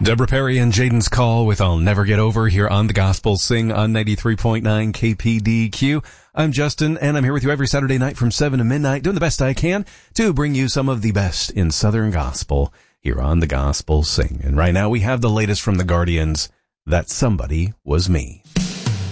Deborah Perry and Jaden's Call with I'll Never Get Over here on The Gospel Sing on 93.9 KPDQ. I'm Justin, and I'm here with you every Saturday night from 7 to midnight, doing the best I can to bring you some of the best in Southern Gospel here on The Gospel Sing. And right now we have the latest from the Guardians, That Somebody Was Me.